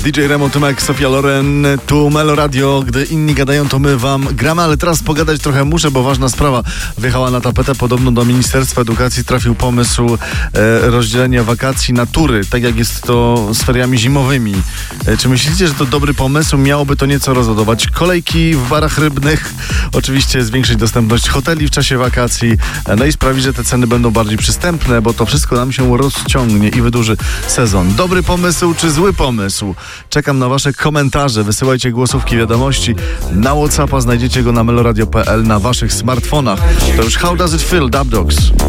DJ Remo, Tomek, Sofia Loren, tu Melo Radio. Gdy inni gadają, to my wam gramy, ale teraz pogadać trochę muszę, bo ważna sprawa wjechała na tapetę. Podobno do Ministerstwa Edukacji trafił pomysł rozdzielenia wakacji na tury, tak jak jest to z feriami zimowymi. Czy myślicie, że to dobry pomysł? Miałoby to nieco rozładować kolejki w barach rybnych, oczywiście zwiększyć dostępność hoteli w czasie wakacji, no i sprawić, że te ceny będą bardziej przystępne, bo to wszystko nam się rozciągnie i wydłuży sezon. Dobry pomysł czy zły pomysł? Czekam na wasze komentarze. Wysyłajcie głosówki, wiadomości. Na WhatsAppa znajdziecie go na meloradio.pl na waszych smartfonach. To już How Does It Feel, Dub Dogs.